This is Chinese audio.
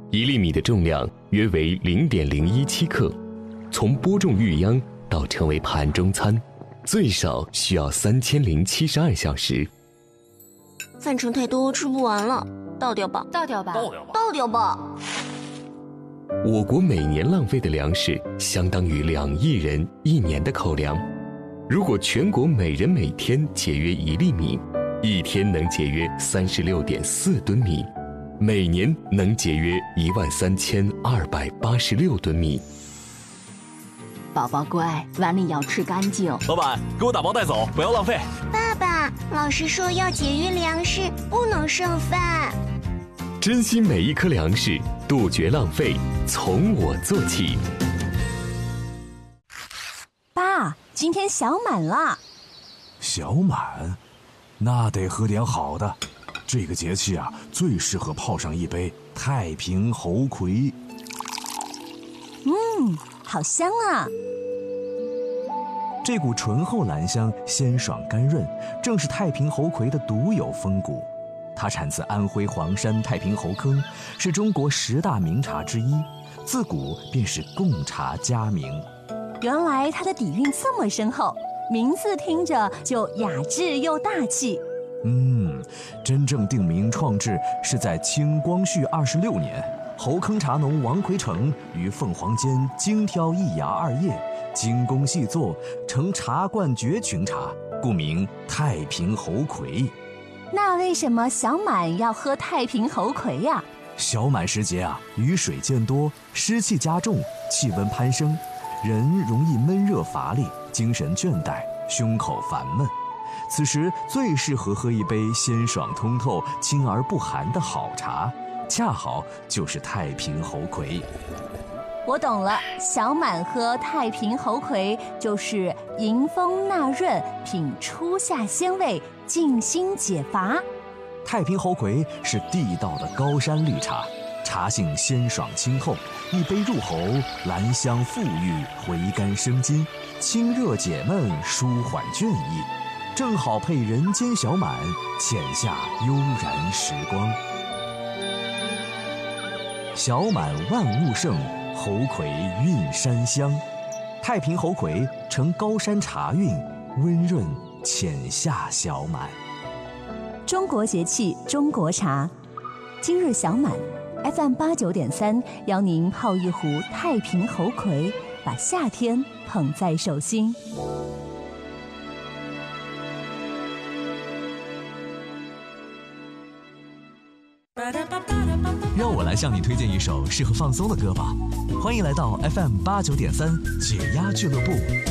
1粒米的重量约为0.017克。从播种育秧到成为盘中餐，最少需要3072小时。 饭盛太多，吃不完了，倒掉吧， 倒掉吧， 倒掉吧。 我国每年浪费的粮食相当于2亿人1年的口粮。如果全国每人每天节约1粒米，一天能节约36.4吨米，每年能节约13286吨米。 宝宝乖，碗里要吃干净。 老板，给我打包带走，不要浪费。 爸爸，老师说要节约粮食，不能剩饭。 珍惜每一颗粮食，杜绝浪费，从我做起。 爸，今天小满了。 小满，那得喝点好的。这个节气啊，最适合泡上一杯太平猴魁。 好香啊！ 这股醇厚兰香，鲜爽甘润，正是太平猴魁的独有风骨。它产自安徽黄山太平猴坑，是中国10大名茶之一，自古便是贡茶佳名。 原来它的底蕴这么深厚，名字听着就雅致又大气。 真正定名创制是在清光绪26年，猴坑茶农王奎成于凤凰间精挑一芽2叶，精工细作，成茶冠绝群茶，故名太平猴魁。 那为什么小满要喝太平猴魁呀？ 小满时节啊，雨水渐多，湿气加重，气温攀升，人容易闷热乏力，精神倦怠，胸口烦闷。此时最适合喝一杯鲜爽通透、清而不寒的好茶，恰好就是太平猴魁。 我懂了，小满喝太平猴魁就是迎风纳润，品初夏鲜味，静心解乏。 太平猴魁是地道的高山绿茶，茶性鲜爽清厚，一杯入喉，兰香馥郁，回甘生津，清热解闷，舒缓倦意，正好配人间小满，浅下悠然时光。小满万物盛，猴魁韵山香。太平猴魁承高山茶韵，温润浅下小满。 中国节气，中国茶。今日小满 FM 89.3邀您泡一壶太平猴魁，把夏天捧在手心。 让我来向你推荐一首适合放松的歌吧。欢迎来到 FM 89.3解压俱乐部。